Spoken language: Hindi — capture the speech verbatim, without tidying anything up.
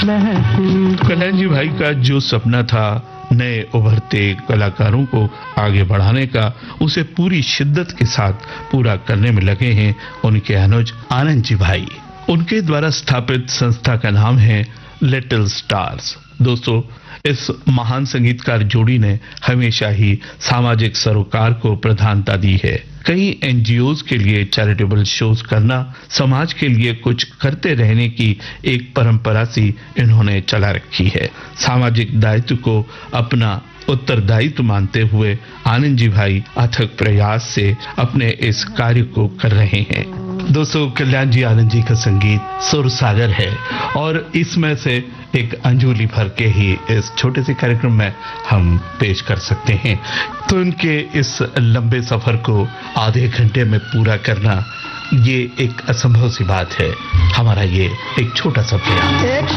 कल्याण जी भाई का जो सपना था नए उभरते कलाकारों को आगे बढ़ाने का, उसे पूरी शिद्दत के साथ पूरा करने में लगे हैं उनके अनुज आनंद जी भाई। उनके द्वारा स्थापित संस्था का नाम है लिटिल स्टार्स। दोस्तों, इस महान संगीतकार जोड़ी ने हमेशा ही सामाजिक सरोकार को प्रधानता दी है। कई एनजीओज के लिए चैरिटेबल शोज करना, समाज के लिए कुछ करते रहने की एक परंपरा सी इन्होंने चला रखी है। सामाजिक दायित्व को अपना उत्तरदायित्व मानते हुए आनंद जी भाई अथक प्रयास से अपने इस कार्य को कर रहे हैं। दोस्तों, कल्याण जी आनंद जी का संगीत सुर सागर है और इसमें से एक अंजुली भर के ही इस छोटे से कार्यक्रम में हम पेश कर सकते हैं। तो इनके इस लंबे सफर को आधे घंटे में पूरा करना ये एक असंभव सी बात है। हमारा ये एक छोटा सा प्रयास।